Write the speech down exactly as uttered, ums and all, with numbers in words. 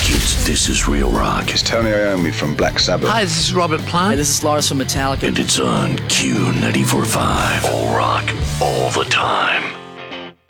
kids, this is Real Rock. It's Tony Iommi from Black Sabbath. Hi, this is Robert Plant. Hey, this is Lars from Metallica. And it's on Q ninety-four point five. All rock, all the time.